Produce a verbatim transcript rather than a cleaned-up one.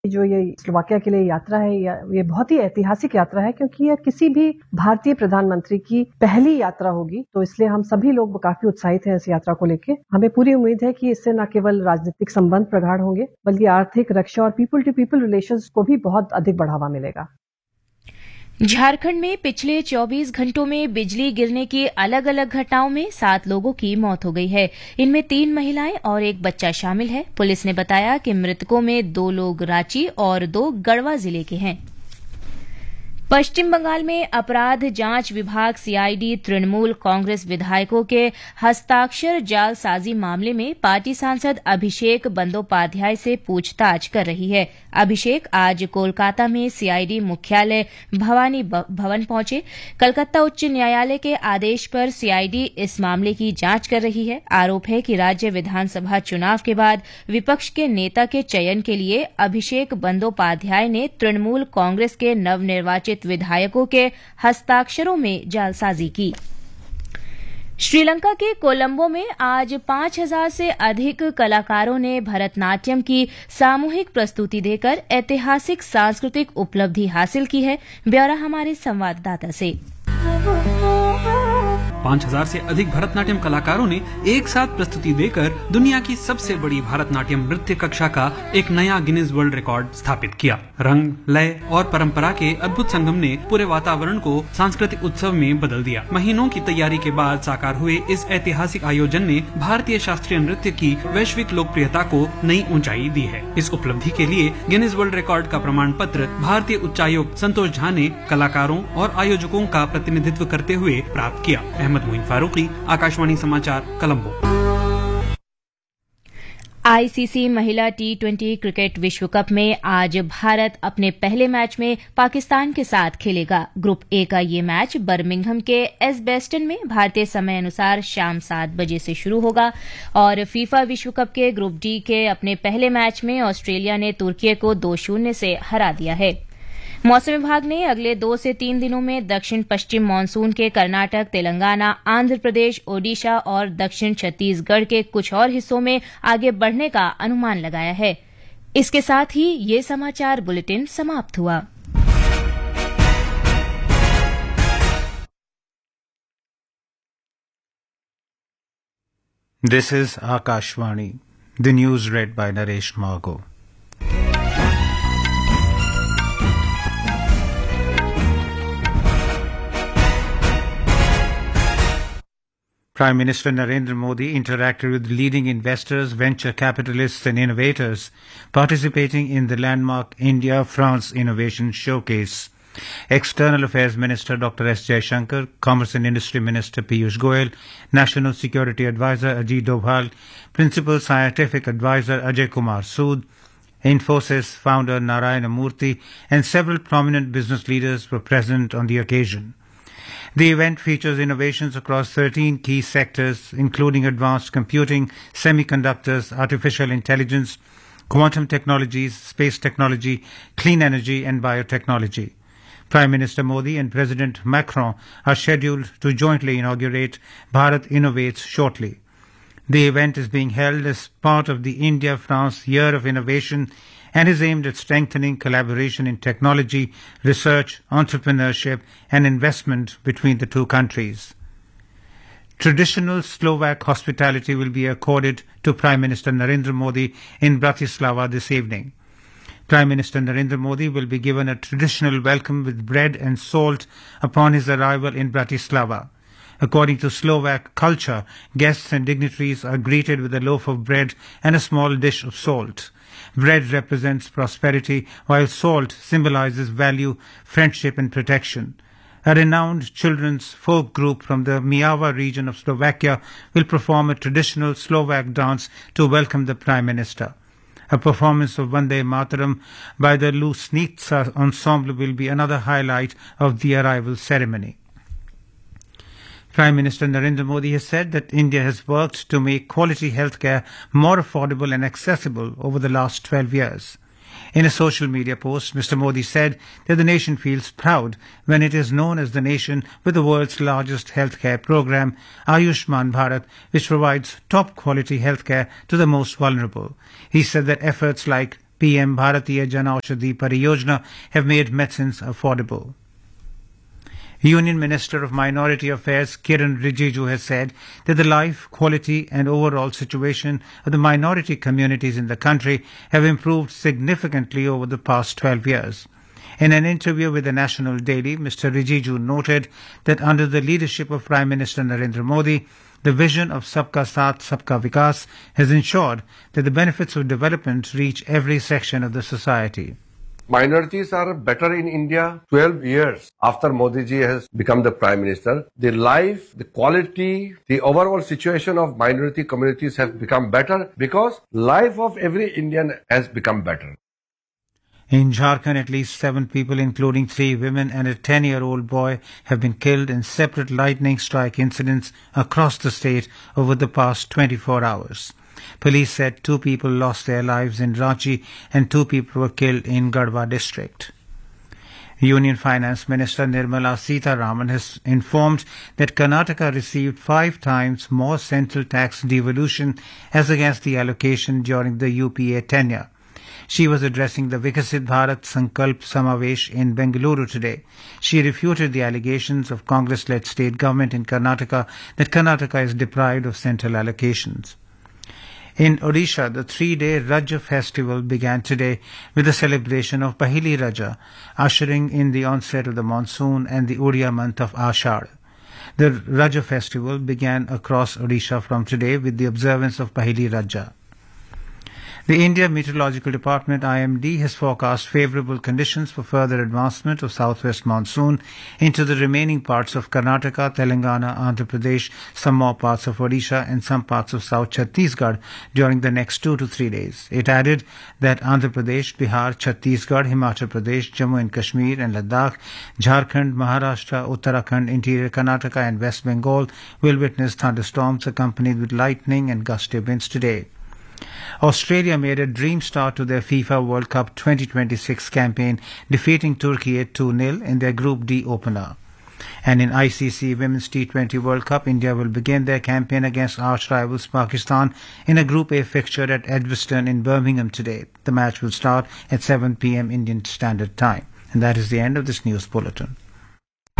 जो ये स्लोवाकिया के लिए यात्रा है, ये बहुत ही ऐतिहासिक यात्रा है क्योंकि यह किसी भी भारतीय प्रधानमंत्री की पहली यात्रा होगी, तो इसलिए हम सभी लोग काफी उत्साहित हैं इस यात्रा को लेकर। हमें पूरी उम्मीद है कि इससे न केवल राजनीतिक संबंध प्रगाढ़ होंगे, बल्कि आर्थिक, रक्षा और पीपल टू पीपल रिलेशंस को भी बहुत अधिक बढ़ावा मिलेगा। झारखंड में पिछले चौबीस घंटों में बिजली गिरने की अलग अलग घटनाओं में सात लोगों की मौत हो गई है। इनमें तीन महिलाएं और एक बच्चा शामिल है। पुलिस ने बताया कि मृतकों में दो लोग रांची और दो गढ़वा जिले के हैं। पश्चिम बंगाल में अपराध जांच विभाग सीआईडी तृणमूल कांग्रेस विधायकों के हस्ताक्षर जालसाजी मामले में पार्टी सांसद अभिषेक बंदोपाध्याय से पूछताछ कर रही है। अभिषेक आज कोलकाता में सीआईडी मुख्यालय भवानी भवन पहुंचे। कलकत्ता उच्च न्यायालय के आदेश पर सीआईडी इस मामले की जांच कर रही है। आरोप है कि राज्य विधानसभा चुनाव के बाद विपक्ष के नेता के चयन के लिए अभिषेक बंदोपाध्याय ने तृणमूल कांग्रेस के नवनिर्वाचित विधायकों के हस्ताक्षरों में जालसाजी की। श्रीलंका के कोलंबो में आज पांच हजार से अधिक कलाकारों ने भरतनाट्यम की सामूहिक प्रस्तुति देकर ऐतिहासिक सांस्कृतिक उपलब्धि हासिल की है। ब्यौरा हमारे संवाददाता से। पाँच हजार से अधिक भरतनाट्यम कलाकारों ने एक साथ प्रस्तुति देकर दुनिया की सबसे बड़ी भरतनाट्यम नृत्य कक्षा का एक नया गिनीज वर्ल्ड रिकॉर्ड स्थापित किया। रंग, लय और परंपरा के अद्भुत संगम ने पूरे वातावरण को सांस्कृतिक उत्सव में बदल दिया। महीनों की तैयारी के बाद साकार हुए इस ऐतिहासिक आयोजन ने भारतीय शास्त्रीय नृत्य की वैश्विक लोकप्रियता को नई ऊंचाई दी है। इस उपलब्धि के लिए गिनीज वर्ल्ड रिकॉर्ड का प्रमाण पत्र भारतीय उच्चायुक्त संतोष झा ने कलाकारों और आयोजकों का प्रतिनिधित्व करते हुए प्राप्त किया। अहमद मोइन फारूकी, आकाशवाणी समाचार, कोलंबो। आईसीसी महिला टी ट्वेंटी क्रिकेट विश्व कप में आज भारत अपने पहले मैच में पाकिस्तान के साथ खेलेगा। ग्रुप ए का ये मैच बर्मिंघम के एजबेस्टन में भारतीय समय अनुसार शाम सात बजे से शुरू होगा। और फीफा विश्व कप के ग्रुप डी के अपने पहले मैच में ऑस्ट्रेलिया ने तुर्की को दो शून्य से हरा दिया है। मौसम विभाग ने अगले दो से तीन दिनों में दक्षिण पश्चिम मानसून के कर्नाटक, तेलंगाना, आंध्र प्रदेश, ओडिशा और दक्षिण छत्तीसगढ़ के कुछ और हिस्सों में आगे बढ़ने का अनुमान लगाया है। इसके साथ ही ये समाचार बुलेटिन समाप्त हुआ। This is Akashvani, the news red bye Naresh मार्गो। Prime Minister Narendra Modi interacted with leading investors, venture capitalists and innovators participating in the landmark India-France Innovation Showcase. External Affairs Minister Doctor S. Jaishankar, Commerce and Industry Minister Piyush Goyal, National Security Advisor Ajit Doval, Principal Scientific Advisor Ajay Kumar Sood, Infosys founder Narayana Murthy and several prominent business leaders were present on the occasion. The event features innovations across thirteen key sectors, including advanced computing, semiconductors, artificial intelligence, quantum technologies, space technology, clean energy, and biotechnology. Prime Minister Modi and President Macron are scheduled to jointly inaugurate Bharat Innovates shortly. The event is being held as part of the India-France Year of Innovation and is aimed at strengthening collaboration in technology, research, entrepreneurship and investment between the two countries. Traditional Slovak hospitality will be accorded to Prime Minister Narendra Modi in Bratislava this evening. Prime Minister Narendra Modi will be given a traditional welcome with bread and salt upon his arrival in Bratislava. According to Slovak culture, guests and dignitaries are greeted with a loaf of bread and a small dish of salt. Bread represents prosperity, while salt symbolizes value, friendship and protection. A renowned children's folk group from the Mijava region of Slovakia will perform a traditional Slovak dance to welcome the Prime Minister. A performance of Vande Mataram by the Lusnica ensemble will be another highlight of the arrival ceremony. Prime Minister Narendra Modi has said that India has worked to make quality healthcare more affordable and accessible over the last twelve years. In a social media post, Mister Modi said that the nation feels proud when it is known as the nation with the world's largest healthcare program, Ayushman Bharat, which provides top quality healthcare to the most vulnerable. He said that efforts like P M Bharatiya Jan Aushadhi Pariyojana have made medicines affordable. Union Minister of Minority Affairs Kiran Rijiju has said that the life, quality and overall situation of the minority communities in the country have improved significantly over the past twelve years. In an interview with the National Daily, Mister Rijiju noted that under the leadership of Prime Minister Narendra Modi, the vision of Sabka Saath, Sabka Vikas has ensured that the benefits of development reach every section of the society. Minorities are better in India twelve years after Modi ji has become the Prime Minister. The life, the quality, the overall situation of minority communities has become better because life of every Indian has become better. In Jharkhand, at least seven people, including three women and a ten-year-old boy, have been killed in separate lightning strike incidents across the state over the past twenty-four hours. Police said two people lost their lives in Ranchi and two people were killed in Garhwa district. Union Finance Minister Nirmala Sitharaman has informed that Karnataka received five times more central tax devolution as against the allocation during the U P A tenure. She was addressing the Vikasit Bharat Sankalp Samavesh in Bengaluru today. She refuted the allegations of Congress-led state government in Karnataka that Karnataka is deprived of central allocations. In Odisha, the three-day Raja festival began today with the celebration of Pahili Raja, ushering in the onset of the monsoon and the Odia month of Ashad. The Raja festival began across Odisha from today with the observance of Pahili Raja. The India Meteorological Department I M D has forecast favourable conditions for further advancement of southwest monsoon into the remaining parts of Karnataka, Telangana, Andhra Pradesh, some more parts of Odisha and some parts of South Chhattisgarh during the next two to three days. It added that Andhra Pradesh, Bihar, Chhattisgarh, Himachal Pradesh, Jammu and Kashmir and Ladakh, Jharkhand, Maharashtra, Uttarakhand, Interior Karnataka and West Bengal will witness thunderstorms accompanied with lightning and gusty winds today. Australia made a dream start to their FIFA World Cup twenty twenty-six campaign, defeating Turkey two nil in their Group D opener. And in I C C Women's T twenty World Cup, India will begin their campaign against arch rivals Pakistan in a Group A fixture at Edgbaston in Birmingham today. The match will start at seven p.m. Indian Standard Time. And that is the end of this news bulletin.